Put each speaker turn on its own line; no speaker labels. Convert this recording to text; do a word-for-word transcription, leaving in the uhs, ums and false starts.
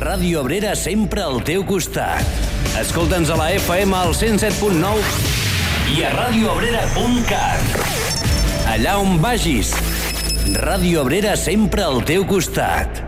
Ràdio Abrera sempre al teu costat. Escolta'ns a la F M al cent set punt nou i a radioabrera punt cat. Allà on vagis, Ràdio Abrera sempre al teu costat.